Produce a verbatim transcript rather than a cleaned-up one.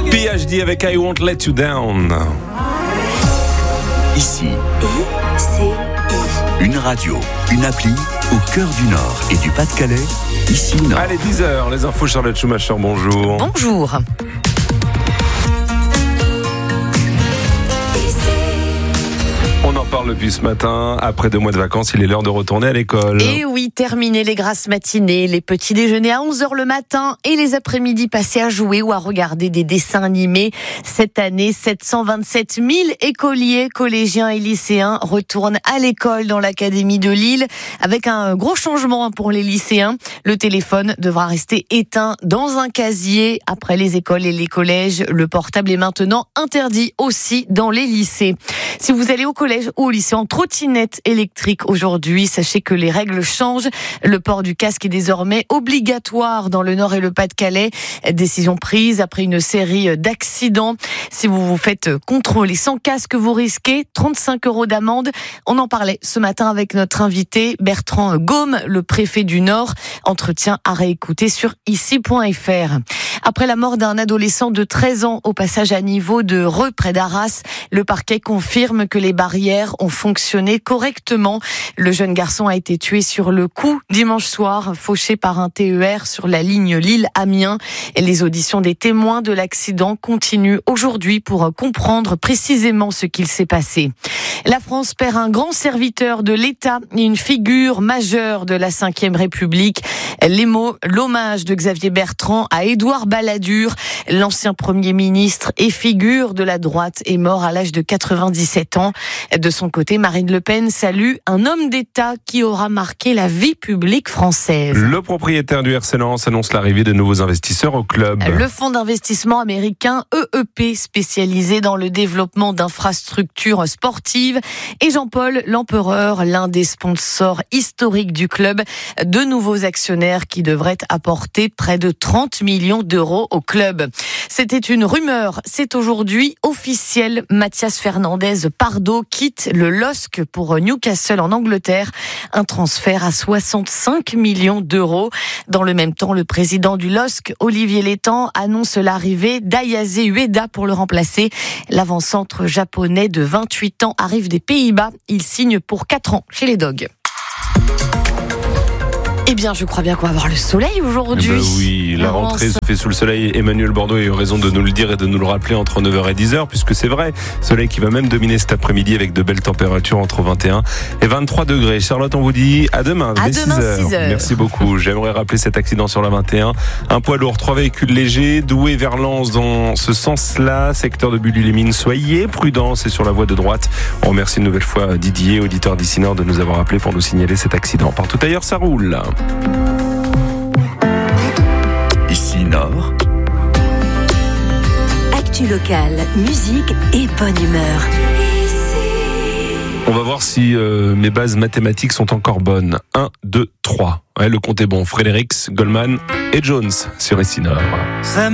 P H D avec I Won't Let You Down. Ici, I C I. une radio, une appli au cœur du Nord et du Pas-de-Calais. Ici Nord. Allez, dix heures, les infos Charlotte Schumacher, bonjour. Bonjour. On en parle depuis ce matin. Après deux mois de vacances, il est l'heure de retourner à l'école. Et oui, terminer les grasses matinées, les petits déjeuners à onze heures le matin et les après-midi passés à jouer ou à regarder des dessins animés. Cette année, sept cent vingt-sept mille écoliers, collégiens et lycéens retournent à l'école dans l'académie de Lille avec un gros changement pour les lycéens. Le téléphone devra rester éteint dans un casier. Après les écoles et les collèges, le portable est maintenant interdit aussi dans les lycées. Si vous allez au collège ou au lycée en trottinette électrique aujourd'hui, sachez que les règles changent. Le port du casque est désormais obligatoire dans le Nord et le Pas-de-Calais. Décision prise après une série d'accidents. Si vous vous faites contrôler sans casque, vous risquez trente-cinq euros d'amende. On en parlait ce matin avec notre invité Bertrand Gaume, le préfet du Nord. Entretien à réécouter sur ici point f r. Après la mort d'un adolescent de treize ans au passage à niveau de Reux près d'Arras, le parquet confirme que les barrières ont fonctionné correctement. Le jeune garçon a été tué sur le coup dimanche soir, fauché par un T E R sur la ligne Lille-Amiens. Et les auditions des témoins de l'accident continuent aujourd'hui pour comprendre précisément ce qu'il s'est passé. La France perd un grand serviteur de l'État et une figure majeure de la cinquième République. Les mots, l'hommage de Xavier Bertrand à Édouard Balladur, l'ancien Premier ministre et figure de la droite, est mort à l'âge de quatre-vingt-dix-sept ans. De son côté, Marine Le Pen salue un homme d'État qui aura marqué la vie publique française. Le propriétaire du R C Lens annonce l'arrivée de nouveaux investisseurs au club. Le fonds d'investissement américain E E P, spécialisé dans le développement d'infrastructures sportives, et Jean-Paul Lempereur, l'un des sponsors historiques du club, de nouveaux actionnaires qui devraient apporter près de trente millions d'euros au club. C'était une rumeur, c'est aujourd'hui officiel. Mathias Fernandez Pardo quitte le L O S C pour Newcastle en Angleterre, un transfert à soixante-cinq millions d'euros. Dans le même temps, le président du L O S C, Olivier Létang, annonce l'arrivée d'Ayase Ueda pour le remplacer. L'avant-centre japonais de vingt-huit ans arrive des Pays-Bas. Il signe pour quatre ans chez les Dogs. Eh bien, je crois bien qu'on va avoir le soleil aujourd'hui. Eh ben oui, la rentrée se fait sous le soleil. Emmanuel Bordeaux a eu raison de nous le dire et de nous le rappeler entre neuf heures et dix heures, puisque c'est vrai, soleil qui va même dominer cet après-midi avec de belles températures entre vingt et un et vingt-trois degrés. Charlotte, on vous dit à demain, à dès demain, six heures. six heures. Merci beaucoup. J'aimerais rappeler cet accident sur la vingt et un. Un poids lourd, trois véhicules légers, Douai vers Lens dans ce sens-là, secteur de Bulle-les-Mines. Soyez prudents, c'est sur la voie de droite. On remercie une nouvelle fois Didier, auditeur d'ici Nord, de nous avoir appelé pour nous signaler cet accident. Partout ailleurs, ça roule. Ici Nord. Actu locale, musique et bonne humeur. On va voir si euh, mes bases mathématiques sont encore bonnes. un, deux, trois. Ouais, le compte est bon. Fredericks, Goldman et Jones sur Ici Nord.